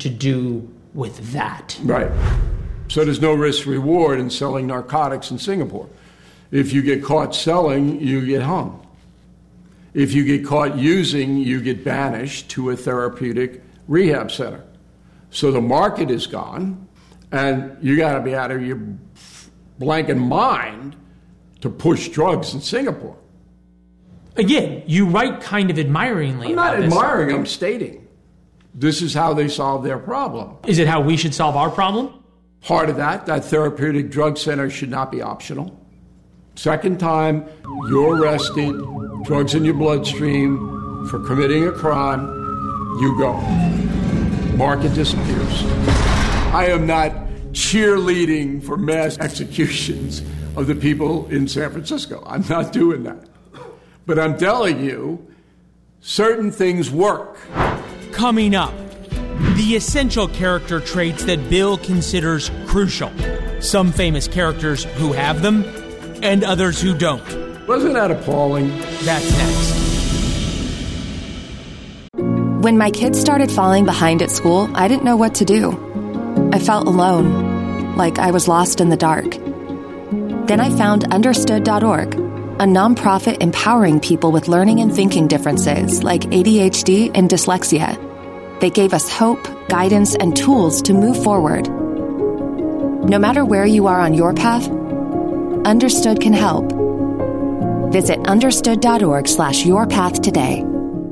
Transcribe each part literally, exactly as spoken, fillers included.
to do with that. Right. So there's no risk reward in selling narcotics in Singapore. If you get caught selling, you get hung. If you get caught using, you get banished to a therapeutic rehab center. So the market is gone, and you got to be out of your blanket mind to push drugs in Singapore. Again, you write kind of admiringly I'm not about admiring, this. I'm stating. This is how they solve their problem. Is it how we should solve our problem? Part of that, that therapeutic drug center should not be optional. Second time you're arrested, drugs in your bloodstream for committing a crime, you go. Market disappears. I am not cheerleading for mass executions of the people in San Francisco. I'm not doing that. But I'm telling you, certain things work. Coming up, the essential character traits that Bill considers crucial. Some famous characters who have them, and others who don't. Wasn't that appalling? That's next. When my kids started falling behind at school, I didn't know what to do. I felt alone, like I was lost in the dark. Then I found understood dot org, a nonprofit empowering people with learning and thinking differences like A D H D and dyslexia. They gave us hope, guidance, and tools to move forward. No matter where you are on your path, Understood can help. Visit understood dot org slash your path today.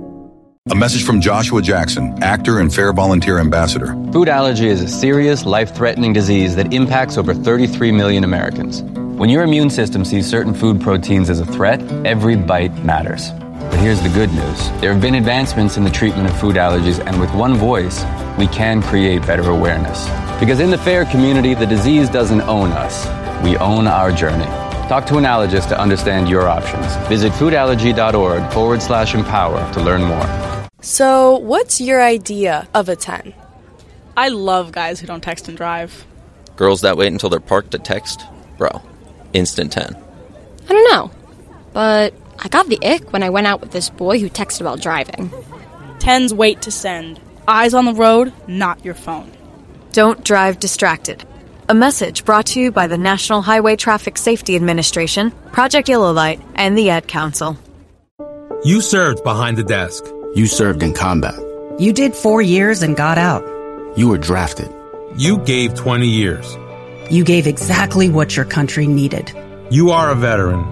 A message from Joshua Jackson, actor and Fair Volunteer Ambassador. Food allergy is a serious, life-threatening disease that impacts over thirty-three million Americans. When your immune system sees certain food proteins as a threat, every bite matters. But here's the good news. There have been advancements in the treatment of food allergies, and with one voice, we can create better awareness. Because in the FAIR community, the disease doesn't own us. We own our journey. Talk to an allergist to understand your options. Visit foodallergy.org forward slash empower to learn more. So, what's your idea of a ten? I love guys who don't text and drive. Girls that wait until they're parked to text? Bro, instant ten. I don't know, but I got the ick when I went out with this boy who texted while driving. Tens wait to send. Eyes on the road, not your phone. Don't drive distracted. A message brought to you by the National Highway Traffic Safety Administration, Project Yellow Light, and the Ad Council. You served behind the desk. You served in combat. You did four years and got out. You were drafted. You gave twenty years. You gave exactly what your country needed. You are a veteran.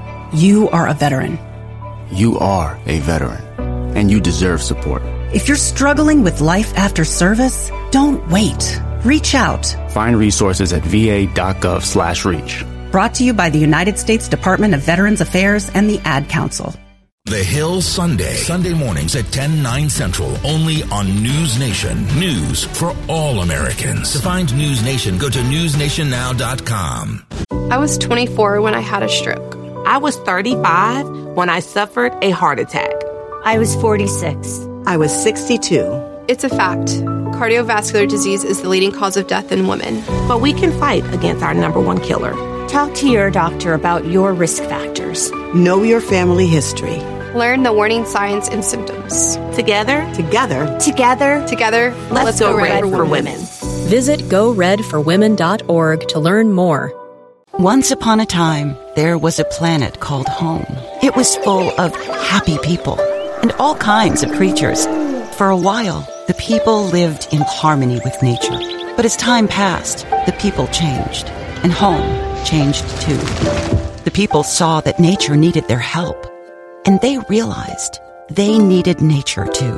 You are a veteran. You are a veteran, and you deserve support. If you're struggling with life after service, don't wait. Reach out. Find resources at va.gov slash reach. Brought to you by the United States Department of Veterans Affairs and the Ad Council. The Hill Sunday. Sunday mornings at ten, nine Central. Only on News Nation. News for all Americans. To find News Nation, go to news nation now dot com. I was twenty-four when I had a stroke. I was thirty-five when I suffered a heart attack. I was forty-six. I was sixty-two. It's a fact. Cardiovascular disease is the leading cause of death in women. But we can fight against our number one killer. Talk to your doctor about your risk factors. Know your family history. Learn the warning signs and symptoms. Together, together, together, together, let's, let's go, go red, red for, for women. women. Visit go red for women dot org to learn more. Once upon a time, there was a planet called home. It was full of happy people and all kinds of creatures. For a while, the people lived in harmony with nature. But as time passed, the people changed, and home changed too. The people saw that nature needed their help, and they realized they needed nature too.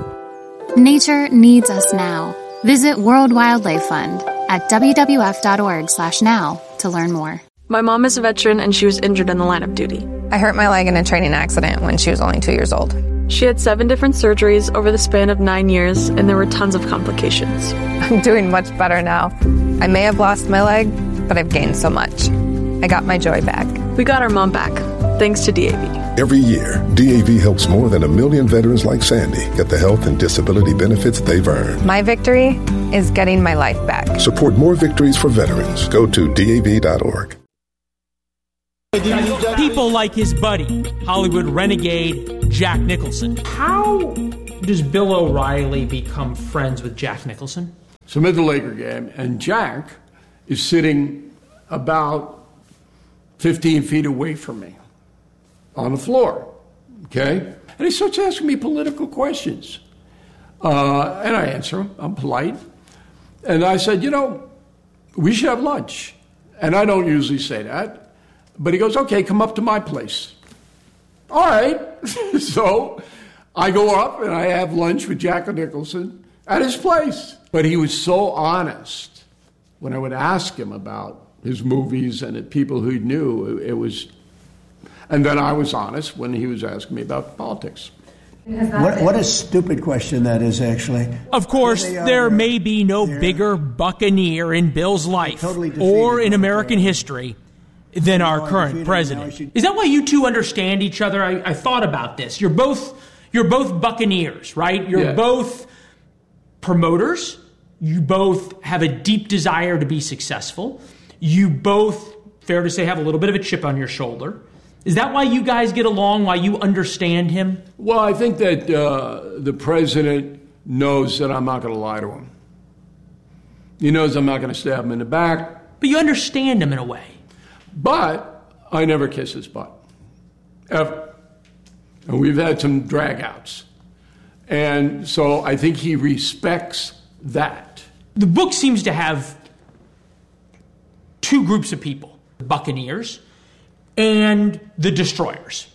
Nature needs us now. Visit World Wildlife Fund at w w f dot org slash now to learn more. My mom is a veteran and she was injured in the line of duty. I hurt my leg in a training accident when she was only two years old. She had seven different surgeries over the span of nine years, and there were tons of complications. I'm doing much better now. I may have lost my leg, but I've gained so much. I got my joy back. We got our mom back, thanks to D A V. Every year, D A V helps more than a million veterans like Sandy get the health and disability benefits they've earned. My victory is getting my life back. Support more victories for veterans. Go to D A V dot org. People like his buddy, Hollywood renegade Jack Nicholson. How does Bill O'Reilly become friends with Jack Nicholson? So I'm at the Laker game, and Jack is sitting about fifteen feet away from me on the floor, okay? And he starts asking me political questions. Uh, and I answer him. I'm polite. And I said, you know, we should have lunch. And I don't usually say that. But he goes, okay, come up to my place. All right. So I go up and I have lunch with Jack Nicholson at his place. But he was so honest when I would ask him about his movies and the people who he knew. It was, and then I was honest when he was asking me about politics. What, what a stupid question that is, actually. Of course, there may be no bigger buccaneer in Bill's life or in American history than our current president. Is that why you two understand each other? I, I thought about this. You're both you're both buccaneers, right? You're Yeah. both promoters. You both have a deep desire to be successful. You both, fair to say, have a little bit of a chip on your shoulder. Is that why you guys get along, why you understand him? Well, I think that uh, the president knows that I'm not going to lie to him. He knows I'm not going to stab him in the back. But you understand him in a way. But I never kiss his butt. Ever. And we've had some dragouts. And so I think he respects that. The book seems to have two groups of people, the Buccaneers and the Destroyers.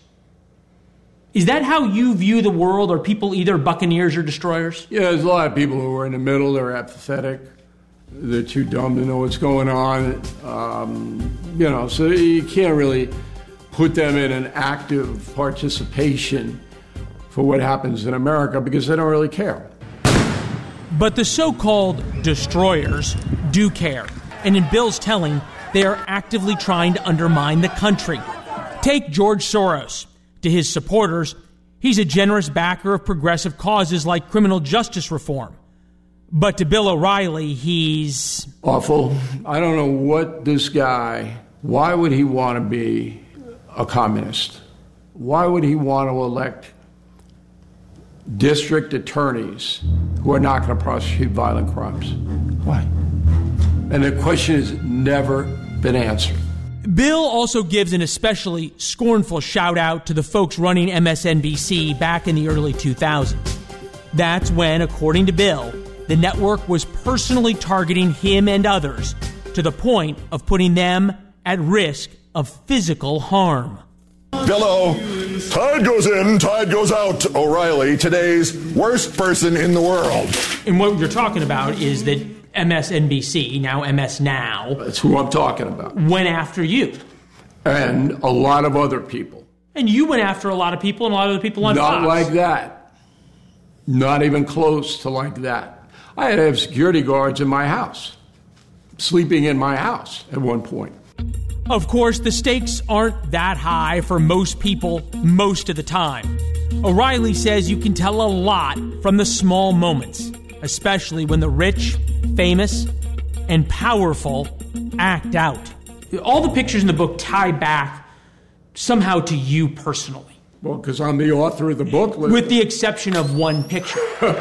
Is that how you view the world? Are people either Buccaneers or Destroyers? Yeah, there's a lot of people who are in the middle. They're apathetic. They're too dumb to know what's going on. Um, you know, so you can't really put them in an active participation for what happens in America because they don't really care. But the so-called Destroyers do care. And in Bill's telling, they are actively trying to undermine the country. Take George Soros. To his supporters, he's a generous backer of progressive causes like criminal justice reform. But to Bill O'Reilly, he's... awful. I don't know what this guy, why would he want to be a communist? Why would he want to elect district attorneys who are not going to prosecute violent crimes? Why? And the question has never been answered. Bill also gives an especially scornful shout-out to the folks running M S N B C back in the early two thousands. That's when, according to Bill, the network was personally targeting him and others to the point of putting them at risk of physical harm. Hello. Tide goes in, tide goes out. O'Reilly, today's worst person in the world. And what you're talking about is that M S N B C, now M S Now... That's who I'm talking about. ...went after you. And a lot of other people. And you went after a lot of people and a lot of the people on Fox. Not like that. Not even close to like that. I had to have security guards in my house, sleeping in my house at one point. Of course, the stakes aren't that high for most people most of the time. O'Reilly says you can tell a lot from the small moments, especially when the rich, famous, and powerful act out. All the pictures in the book tie back somehow to you personally. Well, because I'm the author of the book. With the exception of one picture.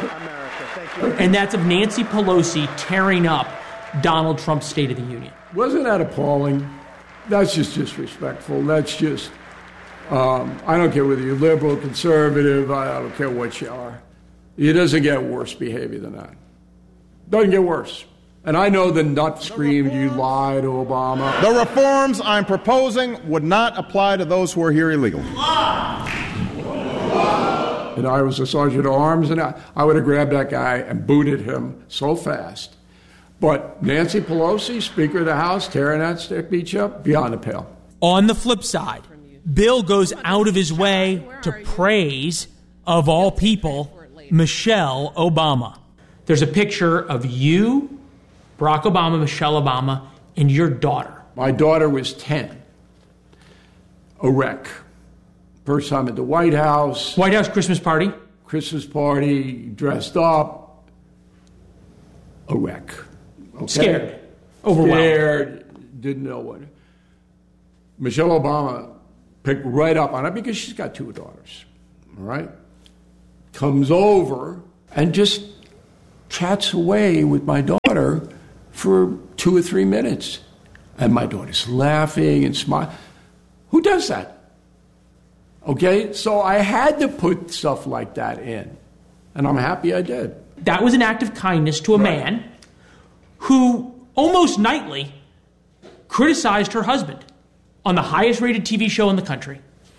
And that's of Nancy Pelosi tearing up Donald Trump's State of the Union. Wasn't that appalling? That's just disrespectful. That's just, um, I don't care whether you're liberal, conservative, I don't care what you are. It doesn't get worse behavior than that. Doesn't get worse. And I know the nut screamed, you lie to Obama. The reforms I'm proposing would not apply to those who are here illegally. And I was a sergeant of arms, and I, I would have grabbed that guy and booted him so fast. But Nancy Pelosi, Speaker of the House, tearing that speech up, beyond the pale. On the flip side, Bill goes out of his way to praise, of all people, Michelle Obama. There's a picture of you, Barack Obama, Michelle Obama, and your daughter. My daughter was ten. A wreck. First time at the White House. White House Christmas party. Christmas party, dressed up. A wreck. Okay. Scared. Overwhelmed. Scared. Didn't know what. Michelle Obama picked right up on it because she's got two daughters. All right? Comes over and just chats away with my daughter for two or three minutes. And my daughter's laughing and smiling. Who does that? Okay, so I had to put stuff like that in. And I'm happy I did. That was an act of kindness to a right. man who almost nightly criticized her husband on the highest rated T V show in the country.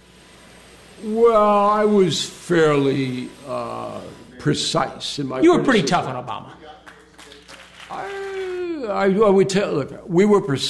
Well, I was fairly uh, precise in my You were pretty tough on Obama. I, I, I would tell, look, we were precise.